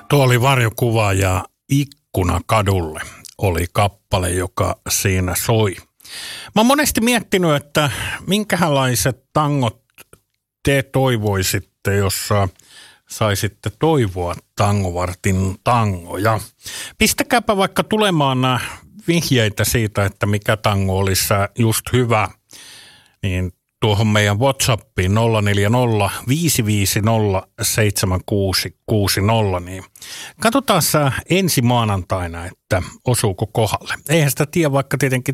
Tuo oli Varjokuva ja Ikkuna kadulle oli kappale, joka siinä soi. Mä oon monesti miettinyt, että minkälaiset tangot te toivoisitte, jos saisitte toivoa Tangovartin tangoja. Pistäkääpä vaikka tulemaan nämä vihjeitä siitä, että mikä tango olisi just hyvä, niin tuohon meidän WhatsAppiin 040 550 7660, niin katsotaan ensi maanantaina, että osuuko kohdalle. Eihän sitä tiedä, vaikka tietenkin